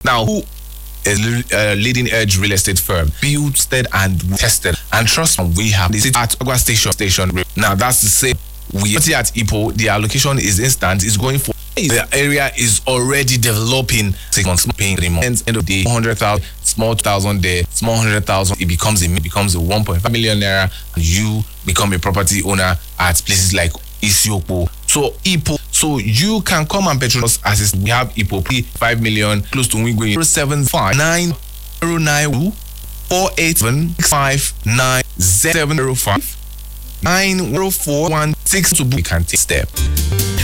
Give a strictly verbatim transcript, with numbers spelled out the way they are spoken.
Now, who is a leading edge real estate firm, built, and tested, and trust me, we have this at Agua Station Station. Now, that's the same. We at Ipo, the allocation is instant. Is going for the area is already developing. Six months paying three months. End of the day, one hundred thousand, small thousand there, small hundred thousand. It becomes a it becomes a one point five million naira, and you become a property owner at places like Isiokpo. So Ipo, so you can come and patronise us. We have Ipo five million close to Wingway zero seven five nine zero nine four eight seven five nine seven zero five nine zero four one six to book. You can take step.